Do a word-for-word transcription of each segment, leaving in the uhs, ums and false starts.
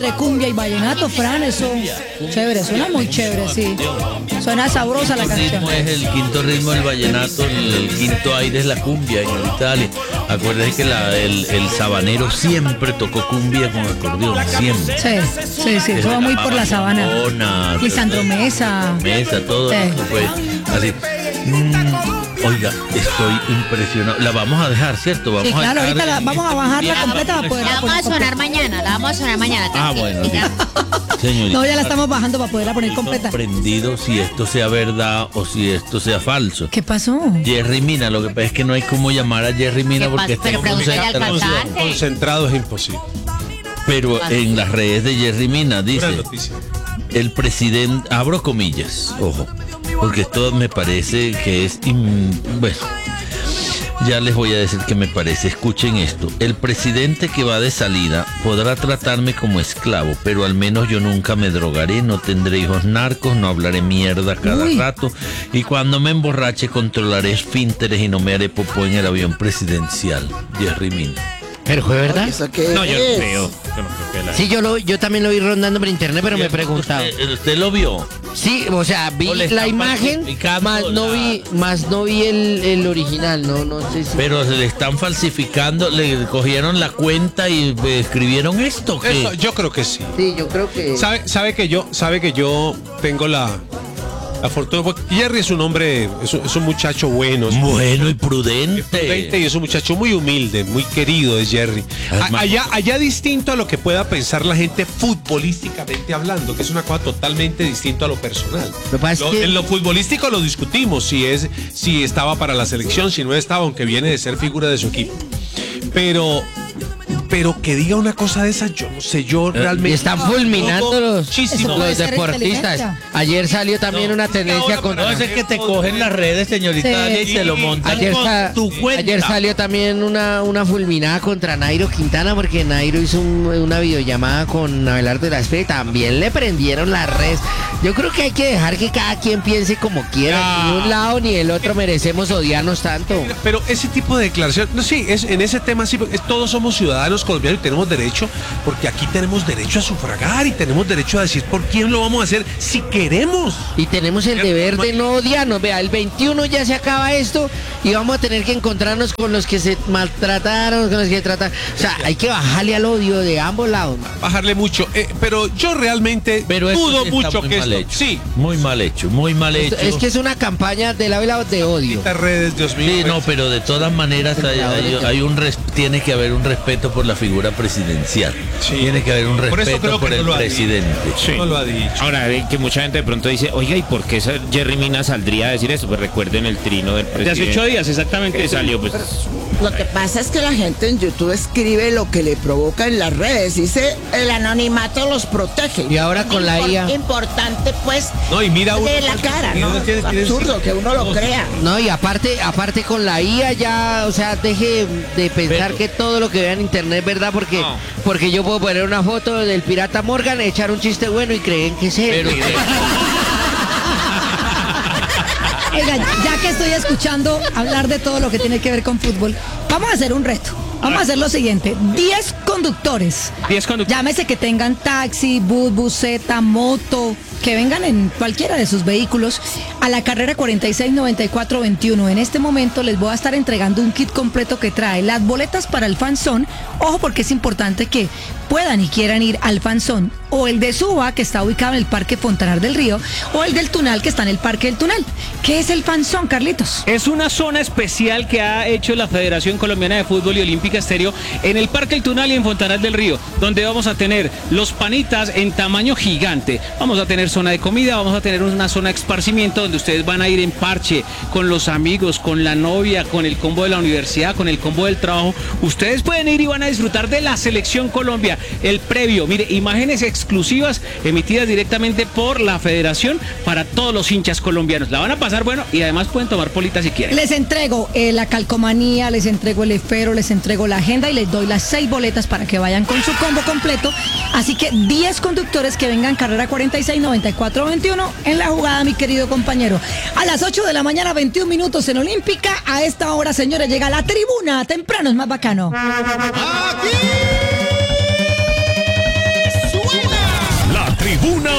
entre cumbia y vallenato, Fran, eso chévere, suena muy chévere, sí. Suena sabrosa la canción. El ritmo es el quinto ritmo del vallenato, el, el quinto aire es la cumbia en Italia. Acuérdense que la, el, el sabanero siempre tocó cumbia con acordeón, siempre. Sí, sí, sí, todo muy por la sabana. Madonna, Lisandro Mesa. Mesa, todo Sí. eso fue así. Mm, oiga, estoy impresionado. La vamos a dejar, ¿cierto? Vamos Sí, claro, a dejar ahorita la, vamos a bajarla completa para poder. La vamos a sonar mañana, la vamos a sonar mañana. Ah, bueno, sí. Señorita. No, ya la estamos bajando para poderla poner completa. Sorprendido si esto sea verdad o si esto sea falso. ¿Qué pasó? Jerry Mina, lo que pasa es que no hay cómo llamar a Jerry Mina ¿Qué porque pasa? está Pero pregúntale al concentrado. cantante. Concentrado es imposible. Pero en las redes de Jerry Mina Una dice, noticia. el presidente, abro comillas, ojo, porque esto me parece que es, in- bueno, ya les voy a decir qué me parece, escuchen esto, el presidente que va de salida podrá tratarme como esclavo, pero al menos yo nunca me drogaré, no tendré hijos narcos, no hablaré mierda cada Uy. rato, y cuando me emborrache controlaré esfínteres y no me haré popó en el avión presidencial. Jerry Mina. ¿Pero fue verdad? No, yo no creo. Yo no creo que la- Sí, yo lo, yo también lo vi rondando por internet, pero me he preguntado. ¿Usted, usted lo vio? Sí, o sea, vi ¿O le la están imagen, falsificando más no la- vi, más no vi el, el original, no, no sé si. Pero se le están falsificando, le cogieron la cuenta y eh, escribieron esto. ¿Qué? Eso, yo creo que sí. Sí, yo creo que. Sabe, sabe que yo, sabe que yo tengo la, la fortuna. Porque Jerry es un hombre, es un, es un muchacho bueno, es Bueno y prudente prudente. y es un muchacho muy humilde, muy querido es Jerry. A- Además- allá, allá distinto a lo que pueda pensar la gente futbolísticamente hablando, que es una cosa totalmente distinta a lo personal. Lo que pasa es Lo- que- En lo futbolístico lo discutimos, si es, si estaba para la selección, si no estaba, aunque viene de ser figura de su equipo. Pero, pero que diga una cosa de esas, yo no sé, yo Y realmente. están fulminando dudo los, muchísimo. Eso puede los ser deportistas. inteligencia. Ayer salió también No, una es que tendencia ahora contra. No, es que te cogen las redes, señorita, Sí. Dalia, y se lo montan Ayer, con sa- tu cuenta. ayer salió también una, una fulminada contra Nairo Quintana porque Nairo hizo un- una videollamada con Abelardo de la Espriella y también le prendieron las redes. Yo creo que hay que dejar que cada quien piense como quiera. Ya. Ni un lado ni el otro merecemos odiarnos tanto. Pero ese tipo de declaración, no, sí, es, en ese tema sí, porque es- todos somos ciudadanos colombianos y tenemos derecho, porque aquí tenemos derecho a sufragar y tenemos derecho a decir por quién lo vamos a hacer si queremos. Y tenemos el deber de no odiarnos. Vea, el veintiuno ya se acaba esto y vamos a tener que encontrarnos con los que se maltrataron, con los que tratan. O sea, hay que bajarle al odio de ambos lados. Bajarle mucho, eh, pero yo realmente Pero esto dudo sí está mucho muy que mal esto, hecho. sí, Muy mal hecho, muy mal hecho. Es que es una campaña de lado y lado de odio. estas redes, Dios mío. Sí, no, pero de todas maneras hay, hay- hay un res- tiene que haber un respeto por la figura presidencial. Sí. Tiene que haber un Por eso respeto creo que por no el lo ha dicho. presidente. Sí. No lo ha dicho. Ahora, ve que mucha gente de pronto dice, oiga, ¿y por qué esa Jerry Mina saldría a decir eso? Pues recuerden el trino del De presidente. hace ocho días, exactamente. Que salió, pues. Lo que pasa es que la gente en YouTube escribe lo que le provoca en las redes. Dice, el anonimato los protege. Y ahora con la I A. Importante, pues, No, y mira uno de la porque cara, tiene- ¿no? tiene- tiene- Absurdo que uno lo crea. No, y aparte, aparte con la I A ya, o sea, deje de pensar Pero- que todo lo que vea en internet es verdad, porque, No. porque yo puedo poner una foto del pirata Morgan, echar un chiste bueno y creen que es él. Pero Oigan, ya que estoy escuchando hablar de todo lo que tiene que ver con fútbol, vamos a hacer un reto. Vamos a hacer lo siguiente: diez conductores. diez conductores. Llámese que tengan taxi, bus, buseta, moto, que vengan en cualquiera de sus vehículos a la carrera cuarenta y seis noventa y cuatro veintiuno. En este momento les voy a estar entregando un kit completo que trae las boletas para el Fanzón. Ojo, porque es importante que puedan y quieran ir al Fanzón, o el de Suba, que está ubicado en el Parque Fontanar del Río, o el del Tunal, que está en el Parque del Tunal. ¿Qué es el Fanzón, Carlitos? Es una zona especial que ha hecho la Federación Colombiana de Fútbol y Olímpica Estéreo en el Parque El Tunal y en Fontanar del Río, donde vamos a tener los panitas en tamaño gigante. Vamos a tener zona de comida, vamos a tener una zona de esparcimiento donde ustedes van a ir en parche con los amigos, con la novia, con el combo de la universidad, con el combo del trabajo. Ustedes pueden ir y van a disfrutar de la Selección Colombia, el previo. Mire, imágenes exclusivas emitidas directamente por la Federación para todos los hinchas colombianos. La van a pasar bueno y además pueden tomar polita si quieren. Les entrego eh, la calcomanía, les entrego el esfero, les entrego la agenda y les doy las seis boletas para que vayan con su combo completo. Así que diez conductores que vengan carrera cuarenta y seis noventa y cuatro veintiuno en la jugada, mi querido compañero. A las ocho de la mañana, veintiún minutos en Olímpica. A esta hora, señores, llega la tribuna. Temprano es más bacano. Aquí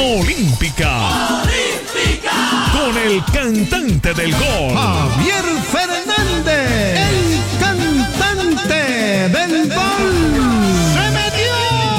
Olímpica. Con el cantante del gol. Javier Fernández, el cantante del gol. ¡Se metió!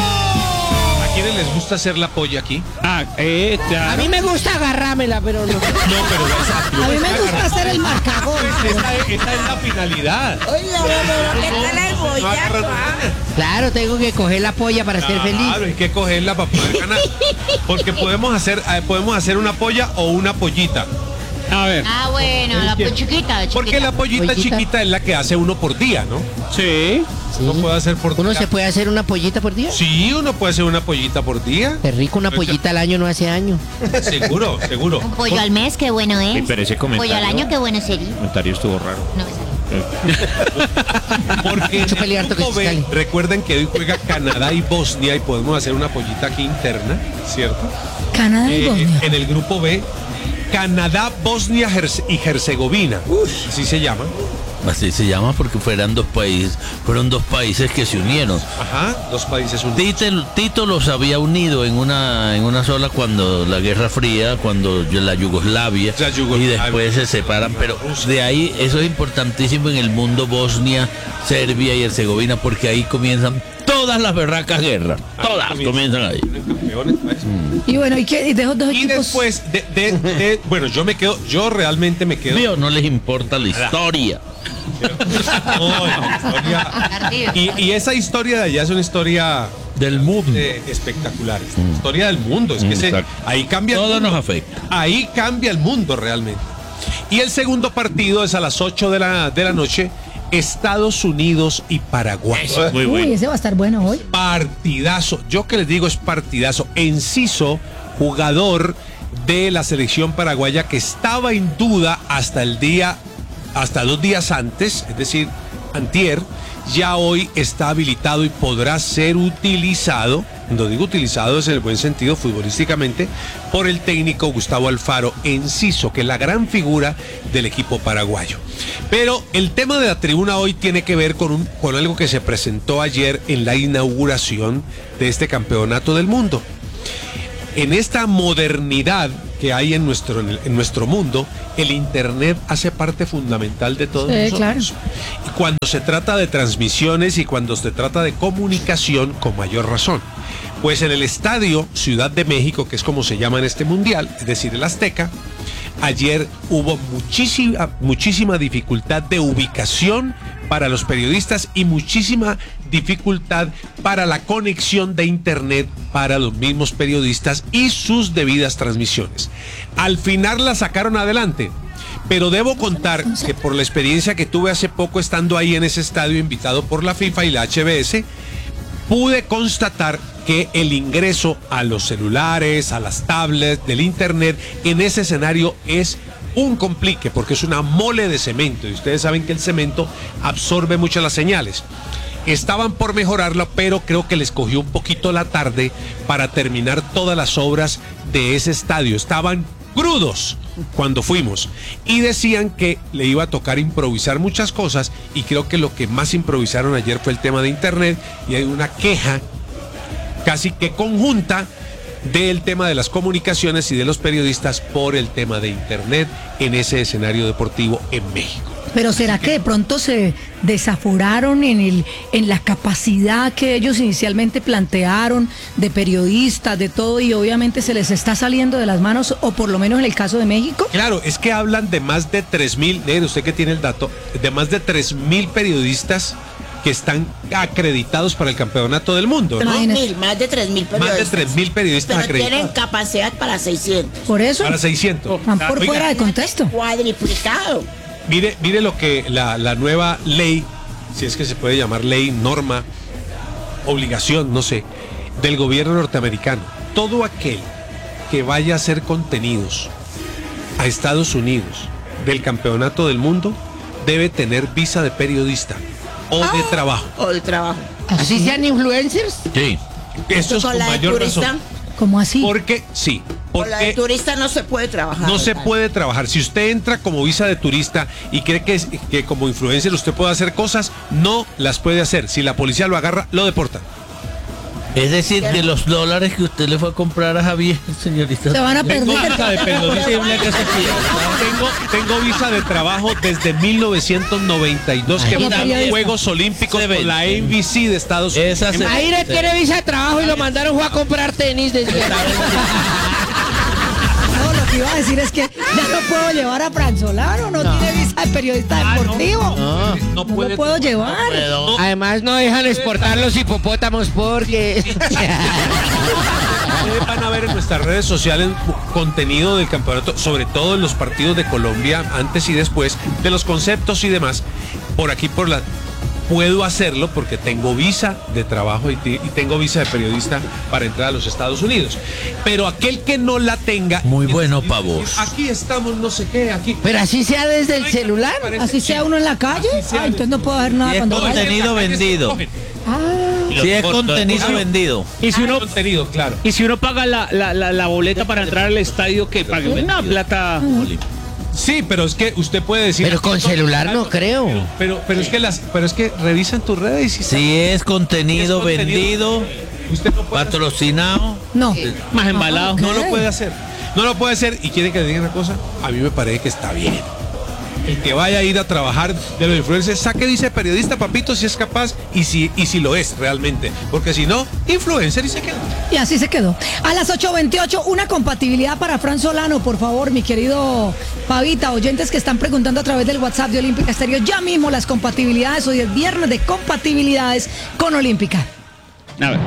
¿A quiénes les gusta hacer la polla aquí? Ah, eh, A claro. mí me gusta agarrármela, pero no. No, pero esa, A mí me gusta hacer el marcador. esa, es- esa es la finalidad. Oiga, pero ¿qué tal el No agarras boyaco? nada. Claro, tengo que coger la polla para ser feliz. Claro, hay que cogerla para poder ganar. Porque podemos hacer, eh, podemos hacer una polla o una pollita. A ver. Ah, bueno, la pues chiquita, chiquita. Porque la pollita Pollita. chiquita es la que hace uno por día, ¿no? Sí. Uno puede hacer por ¿Uno día. se puede hacer una pollita por día? Sí, uno puede hacer una pollita por día. Qué rico, una pollita al año no hace año. Seguro, seguro. Un pollo al mes, qué bueno es. Sí, pero ese comentario- Pollo al año, qué bueno sería. El comentario estuvo raro. No me salió. Porque en Chúpale el harto que grupo se B, sale. recuerden que hoy juega Canadá y Bosnia y podemos hacer una pollita aquí interna, ¿cierto? Canadá y Eh, Bosnia. en el grupo B, Canadá, Bosnia Herze- y Herzegovina. Así se llama. Así se llama porque fueran dos países, fueron dos países que se unieron. Ajá, dos países unidos. Tito, Tito los había unido en una en una sola cuando la Guerra Fría, cuando la Yugoslavia, La Yugoslavia. y después se separan, pero de ahí eso es importantísimo en el mundo, Bosnia, Serbia y Herzegovina, porque ahí comienzan todas las berracas guerras, todas Ahí comienzan ahí. Campeones, pues. Y bueno, ¿y qué? ¿Y de esos dos Y equipos? después de, de- de- bueno, yo me quedo, yo realmente me quedo. Mío, no les importa la historia. No, la historia- y, y esa historia de allá es una historia Del mundo. eh, espectacular. Es una historia del mundo. Es que se- Exacto. ahí cambia el Todo mundo. nos afecta. Ahí cambia el mundo realmente. Y el segundo partido es a las ocho de la, de la noche, Estados Unidos y Paraguay. Muy Uy, bueno. ese va a estar bueno hoy. Partidazo. Yo que les digo es partidazo. Enciso, jugador de la selección paraguaya que estaba en duda hasta el día, hasta dos días antes, es decir, antier, ya hoy está habilitado y podrá ser utilizado, cuando digo utilizado es en el buen sentido futbolísticamente, por el técnico Gustavo Alfaro Enciso, que es la gran figura del equipo paraguayo. Pero el tema de la tribuna hoy tiene que ver con, un, con algo que se presentó ayer en la inauguración de este campeonato del mundo. En esta modernidad que hay en nuestro, en nuestro mundo, el Internet hace parte fundamental de todos Sí, nosotros. claro. Y cuando se trata de transmisiones y cuando se trata de comunicación, con mayor razón. Pues en el Estadio Ciudad de México, que es como se llama en este mundial, es decir, el Azteca, ayer hubo muchísima, muchísima dificultad de ubicación para los periodistas y muchísima dificultad para la conexión de internet para los mismos periodistas y sus debidas transmisiones. Al final la sacaron adelante, pero debo contar que por la experiencia que tuve hace poco estando ahí en ese estadio invitado por la FIFA y la H B S, pude constatar que el ingreso a los celulares, a las tablets, del internet, en ese escenario es un complique, porque es una mole de cemento, y ustedes saben que el cemento absorbe mucho las señales. Estaban por mejorarlo, pero creo que les cogió un poquito la tarde para terminar todas las obras de ese estadio. Estaban crudos cuando fuimos y decían que le iba a tocar improvisar muchas cosas, y creo que lo que más improvisaron ayer fue el tema de internet, y hay una queja casi que conjunta del tema de las comunicaciones y de los periodistas por el tema de internet en ese escenario deportivo en México. Pero ¿será que de pronto se desaforaron en el en la capacidad que ellos inicialmente plantearon de periodistas, de todo, y obviamente se les está saliendo de las manos, o por lo menos en el caso de México? Claro, es que hablan de más de tres mil, usted que tiene el dato, de más de tres mil periodistas que están acreditados para el campeonato del mundo, ¿no? Imagínate. Mil, más de tres mil Más de periodistas. tres mil periodistas Pero tienen acreditados. capacidad para seiscientos. Por eso Para seiscientos. van por Oiga, fuera de contexto. Cuadriplicado. Mire, mire lo que la, la nueva ley, si es que se puede llamar ley, norma, obligación, no sé, del gobierno norteamericano. Todo aquel que vaya a hacer contenidos a Estados Unidos del campeonato del mundo debe tener visa de periodista o de trabajo. O de trabajo. ¿Así sean influencers? Sí. Eso es Con con la de mayor turista, razón. ¿Cómo así? Porque, sí, con la de porque turista no se puede trabajar. no se puede trabajar. Si usted entra como visa de turista y cree que, es- que como influencer usted puede hacer cosas, no las puede hacer. Si la policía lo agarra, lo deporta. Es decir, de los dólares que usted le fue a comprar a Javier, señorita. Se van a Tengo perder. visa de periodista. Tengo, tengo visa de trabajo desde mil novecientos noventa y dos que Como fueron periodista. Juegos Olímpicos Se con vende. la N B C de Estados Unidos. Esa se- Ahí le tiene visa de trabajo y lo mandaron fue a comprar tenis. Decía. No, lo que iba a decir es que ya no puedo llevar a Fran Solano, no, tiene visa de periodista deportivo. No. No No puede. lo puedo llevar. Además no dejan exportar los hipopótamos porque... Ustedes van a ver en nuestras redes sociales contenido del campeonato, sobre todo en los partidos de Colombia, antes y después, de los conceptos y demás. Por aquí, por la... Puedo hacerlo porque tengo visa de trabajo y, ti- y tengo visa de periodista para entrar a los Estados Unidos. Pero aquel que no la tenga... Muy bueno pa' vos. Aquí estamos, no sé qué, aquí... Pero así sea desde el celular. Así sea uno en la calle. Así sea. Ah, entonces no puedo hacer nada Y es cuando vaya. contenido vendido. Ah, Si es contenido vendido. Y si uno, contenido, claro. y si uno paga la, la, la, la boleta para entrar al estadio, que pague una plata. Sí, pero es que usted puede decir... Pero con celular no creo. Pero, pero es que las, pero es que revisan tus redes y Si es contenido Es contenido. vendido, usted no puede, patrocinado. no. Más embalado. Ah, ok. no lo puede hacer. No lo puede hacer. Y quiere que le diga una cosa, a mí me parece que está bien. El que vaya a ir a trabajar de los influencers, saque, dice periodista, papito, si es capaz y si, y si lo es realmente. Porque si no, influencer y se queda. Y así se quedó. A las ocho veintiocho, una compatibilidad para Fran Solano, por favor, mi querido Pavita. Oyentes que están preguntando a través del WhatsApp de Olímpica Estéreo, ya mismo las compatibilidades. Hoy es viernes de compatibilidades con Olímpica. A ver.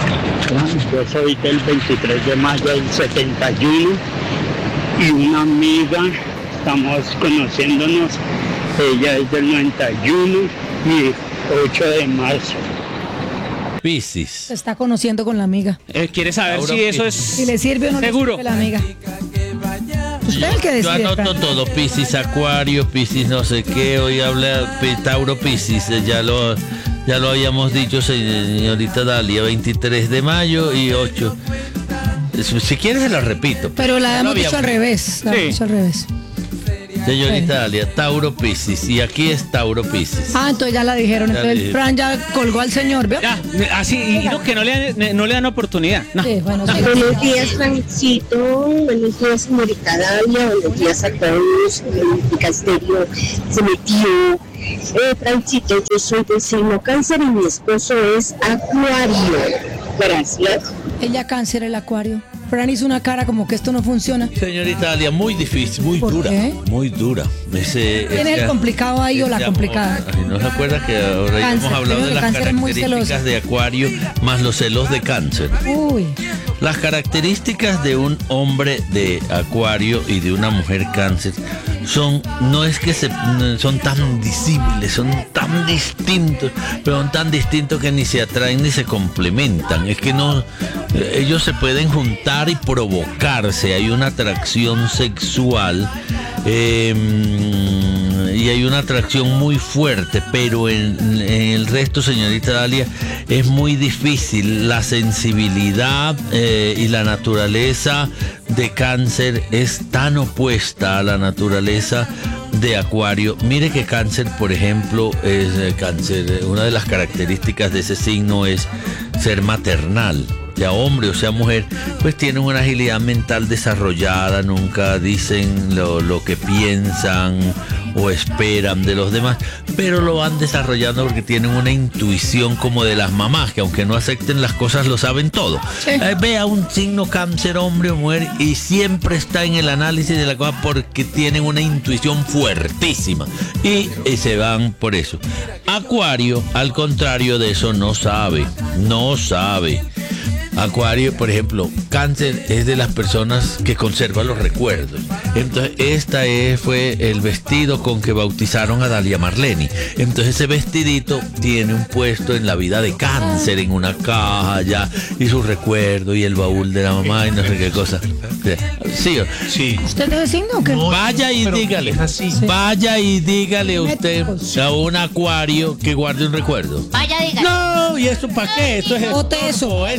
Yo soy del veintitrés de mayo del setenta y uno y una amiga, estamos conociéndonos, ella es del noventa y uno y ocho de marzo. Piscis. Se está conociendo con la amiga. Eh, ¿Quiere saber Ahora si eso es Si le sirve o no seguro? le sirve la amiga. Usted es el que Yo decide. anoto Fran. todo, Piscis Acuario, Piscis no sé qué, hoy habla Pi- Tauro Piscis, eh, ya lo, ya lo habíamos dicho, señorita Dalia, veintitrés de mayo y ocho. Si si quieres se la repito. Pero la Ya lo hemos dicho al habíamos- revés. La Sí. hemos dicho al revés. Señorita Dalia, Tauro Piscis, y aquí es Tauro Piscis. Ah, entonces ya la dijeron. Ya Entonces dijeron. Fran ya colgó al señor, ¿vio? Ya, así, y no, que no le dan, no le dan oportunidad. No. Sí, bueno, sí. Buenos días, Francito. Buenos días, señorita Dalia. Buenos días a todos. Olímpica Estéreo se metió. Eh, Francito, yo soy del signo Cáncer y mi esposo es Acuario. Gracias. Ella cáncer, el Acuario. Fran hizo una cara como que esto no funciona. Señorita Dalia, muy difícil, muy ¿Por dura, qué? muy dura. Ese, ¿Quién es el complicado ahí o la ese complicada? amor. Ay, ¿no se acuerda que ahora ya Cáncer, hemos hablado creo de que las Cáncer es muy características celoso. de Acuario más los celos de Cáncer? Uy, Las características de un hombre de Acuario y de una mujer Cáncer son, no es que se, son tan disímiles, son tan distintos, pero son tan distintos que ni se atraen ni se complementan. Es que no, eh, ellos se pueden juntar y provocarse, hay una atracción sexual. eh, y hay una atracción muy fuerte, pero en, en el resto, señorita Dalia, es muy difícil. La sensibilidad eh, y la naturaleza de Cáncer es tan opuesta a la naturaleza de Acuario. Mire que Cáncer, por ejemplo, es eh, Cáncer, eh, una de las características de ese signo es ser maternal. Ya hombre o sea mujer, pues tienen una agilidad mental desarrollada, nunca dicen lo, lo que piensan o esperan de los demás, pero lo van desarrollando porque tienen una intuición como de las mamás, que aunque no acepten las cosas lo saben todo. Sí. Eh, vea un signo Cáncer, hombre o mujer, y siempre está en el análisis de la cosa porque tienen una intuición fuertísima y, y se van por eso. Acuario, al contrario de eso, no sabe, no sabe. Acuario, por ejemplo, Cáncer es de las personas que conservan los recuerdos. Entonces, esta es, fue el vestido con que bautizaron a Dalia Marleni. Entonces, ese vestidito tiene un puesto en la vida de Cáncer, en una caja ya, y su recuerdo, y el baúl de la mamá, y no sé qué cosa. Sí, Sí. ¿usted es de signo o qué? vaya y pero dígale, es así. vaya y dígale usted Métricos. a un Acuario que guarde un recuerdo. Vaya, diga. No, ¿y eso para qué? Eso es Bote eso. eso no sé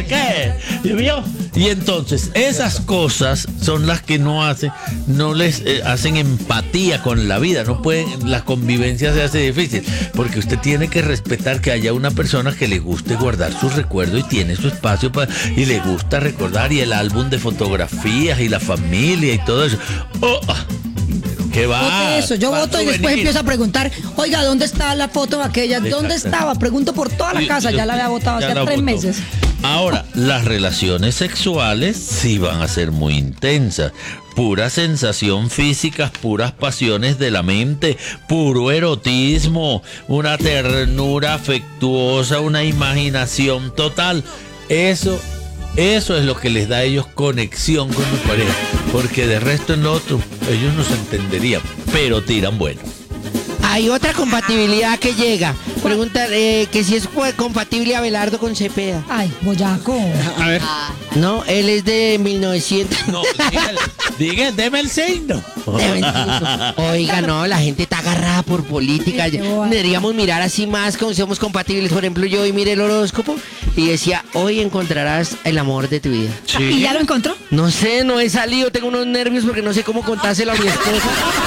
sé qué. ¿Y vio? Y entonces, esas cosas son las que no hacen, no les eh, hacen empatía con la vida. No pueden, la convivencia se hace difícil. Porque usted tiene que respetar que haya una persona que le guste guardar sus recuerdos y tiene su espacio para, y le gusta recordar, y el álbum de fotografías y la familia y todo eso. Oh, ¿qué va? Vote eso, yo Va a voto y después souvenir. empiezo a preguntar, oiga, ¿dónde está la foto aquella? ¿Dónde Exacto. estaba? Pregunto por toda la Sí, casa, yo- ya la había votado ya hace la tres votó. meses. Ahora, las relaciones sexuales sí van a ser muy intensas. Pura sensación física, puras pasiones de la mente, puro erotismo, una ternura afectuosa, una imaginación total. Eso, eso es lo que les da a ellos conexión con su pareja. Porque de resto en lo otro, ellos no se entenderían, pero tiran bueno. Hay otra compatibilidad que llega. Pregunta eh, que si es pues, compatible Abelardo con Cepeda. Ay, boyaco. A ver. No, él es de mil novecientos. No, dígale, dígale, deme el signo. Oiga, no, la gente está agarrada por política. Qué boba. Deberíamos mirar así más como somos compatibles. Por ejemplo, yo hoy miré el horóscopo y decía, hoy encontrarás el amor de tu vida. ¿Y ya lo encontró? No sé, no he salido, tengo unos nervios porque no sé cómo contárselo a mi esposa.